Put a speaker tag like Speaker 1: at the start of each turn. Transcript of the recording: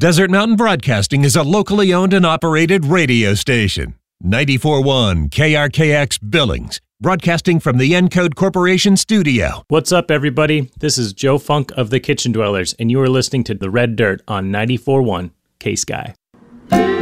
Speaker 1: Desert Mountain Broadcasting is a locally owned and operated radio station. 94.1 KRKX Billings, broadcasting from the Encode Corporation studio.
Speaker 2: What's up, everybody? This is Joe Funk of the Kitchen Dwellers, and you are listening to The Red Dirt on 94.1 K-Sky.